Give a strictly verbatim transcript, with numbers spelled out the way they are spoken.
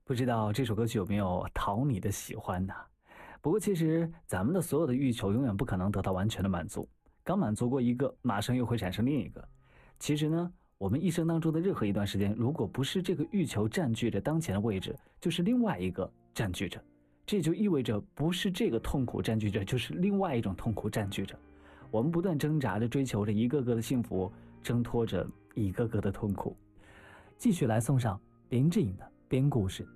不知道这首歌曲有没有讨你的喜欢呢？不过其实咱们的所有的欲求永远不可能得到完全的满足，刚满足过一个，马上又会产生另一个。其实呢，我们一生当中的任何一段时间，如果不是这个欲求占据着当前的位置，就是另外一个占据着。这就意味着不是这个痛苦占据着，就是另外一种痛苦占据着。我们不断挣扎着追求着一个个的幸福，挣脱着一个个的痛苦。继续来送上林志颖的编故事。